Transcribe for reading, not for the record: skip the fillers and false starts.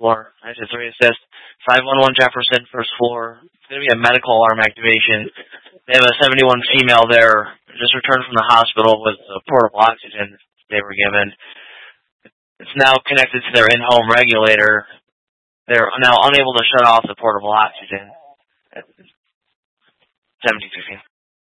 floor. I said 3 assist. 511 Jefferson, first floor. It's going to be a medical alarm activation. They have a 71 female there, just returned from the hospital with portable oxygen they were given. It's now connected to their in-home regulator. They're now unable to shut off the portable oxygen. 1716.